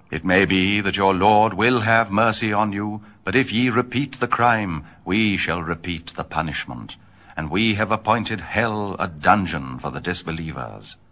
It may be that your Lord will have mercy on you, but if ye repeat the crime, we shall repeat the punishment. And we have appointed hell a dungeon for the disbelievers.